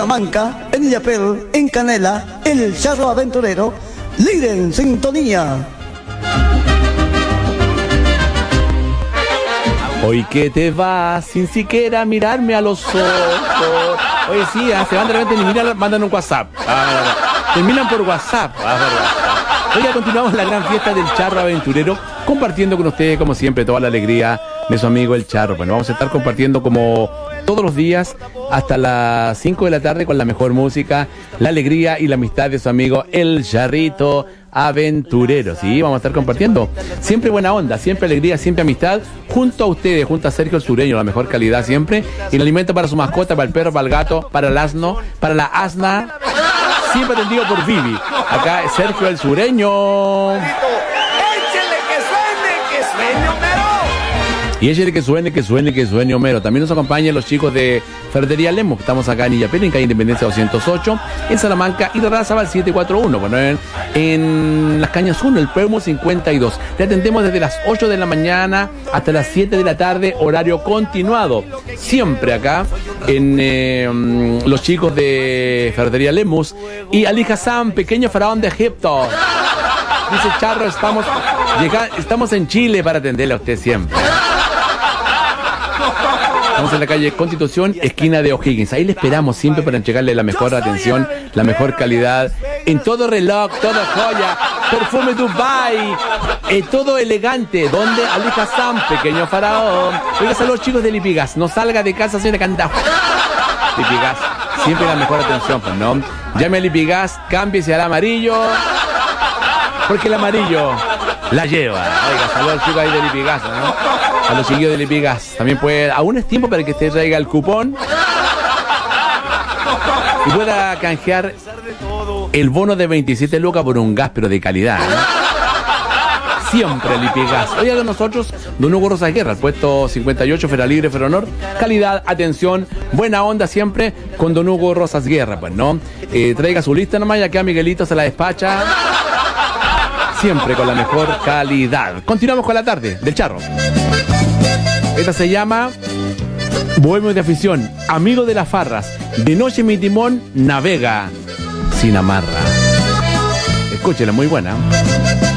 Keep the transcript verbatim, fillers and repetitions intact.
Salamanca, en Illapel, en Canela, el Charro Aventurero, líder en sintonía. Hoy que te vas sin siquiera mirarme a los ojos. Oye, sí, ¿eh? Se van de repente ni miran, mandan un WhatsApp. Ah, terminan por WhatsApp. Ah, Oiga, continuamos la gran fiesta del Charro Aventurero, compartiendo con ustedes, como siempre, toda la alegría de su amigo el Charro. Bueno, vamos a estar compartiendo como todos los días hasta las cinco de la tarde con la mejor música, la alegría y la amistad de su amigo el Charrito Aventurero. Sí, vamos a estar compartiendo siempre buena onda, siempre alegría, siempre amistad, junto a ustedes, junto a Sergio el Sureño, la mejor calidad siempre, y el alimento para su mascota, para el perro, para el gato, para el asno, para la asna, siempre atendido por Vivi. Acá es Sergio el Sureño. Y ella que suene, que suene, que suene Homero. También nos acompañan los chicos de Ferretería Lemos, que estamos acá en Illapel, en calle Independencia doscientos ocho, en Salamanca, y de Razabal siete cuatro uno. Bueno, en, en Las Cañas uno, el Peumo cincuenta y dos. Le atendemos desde las ocho de la mañana hasta las siete de la tarde, horario continuado. Siempre acá en eh, los chicos de Ferretería Lemos. Y Ali Hassan, pequeño faraón de Egipto. Dice Charro, estamos, llega, estamos en Chile para atenderle a usted siempre. Estamos en la calle Constitución, esquina de O'Higgins. Ahí le esperamos siempre para entregarle la mejor atención, la mejor calidad, en todo reloj, toda joya, perfume Dubai, eh, todo elegante. Donde Ali Hassan, pequeño faraón. Oiga, a los chicos de Lipigas, no salga de casa sin cantar. Lipigas, siempre la mejor atención, pues, ¿no? Llame a Lipigas, cámbiese al amarillo, porque el amarillo la lleva. Oiga, saludos a los chicos ahí de Lipigas, ¿no? A los chiquillos de Lipigas. También puede, aún es tiempo para que usted traiga el cupón y pueda canjear el bono de veintisiete lucas por un gas, pero de calidad, ¿no? Siempre Lipigas. Oiga, con nosotros, don Hugo Rosas Guerra, el puesto cincuenta y ocho, Fera Libre, Fera Honor. Calidad, atención, buena onda siempre con don Hugo Rosas Guerra, pues, ¿no? Eh, traiga su lista nomás y acá Miguelito se la despacha. Siempre con la mejor calidad. Continuamos con la tarde del Charro. Esta se llama Bohemio de Afición, amigo de las farras. De noche mi timón navega sin amarra. Escúchela, muy buena.